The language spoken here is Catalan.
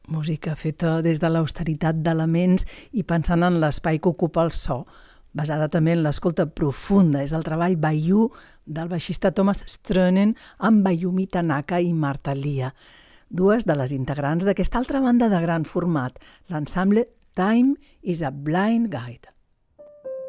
Música feta des de l'austeritat d'elements i pensant en l'espai que ocupa el so, basada també en l'escolta profunda. És el treball Bayou del baixista Thomas Stroenen amb Bayumi Tanaka i Marta Lia, dues de les integrants d'aquesta altra banda de gran format, l'ensemble Time is a Blind Guide.